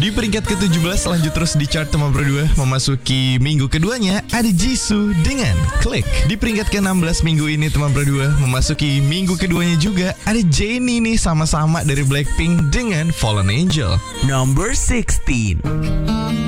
Di peringkat ke-17 lanjut terus di chart teman berdua. Memasuki minggu keduanya ada Jisoo dengan Click. Di peringkat ke-16 minggu ini teman berdua. Memasuki minggu keduanya juga ada Jennie nih, sama-sama dari Blackpink dengan Fallen Angel. Number 16.